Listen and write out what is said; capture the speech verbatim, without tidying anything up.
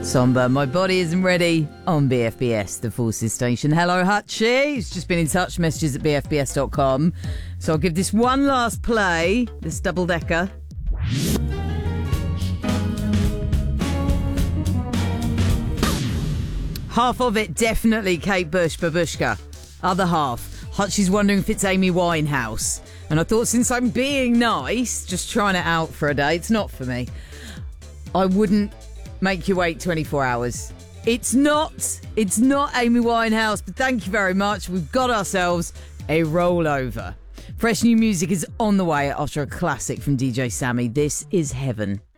Somber, My Body Isn't Ready on B F B S, the Forces Station. Hello, Hutchie. He's just been in touch, messages at b f b s dot com. So I'll give this one last play, this double-decker. Half of it, definitely Kate Bush, Babushka. Other half, Hutchie's wondering if it's Amy Winehouse. And I thought, since I'm being nice, just trying it out for a day, it's not for me. I wouldn't make you wait twenty-four hours. It's not. It's not Amy Winehouse, but thank you very much. We've got ourselves a rollover. Fresh new music is on the way after a classic from D J Sammy. This is Heaven.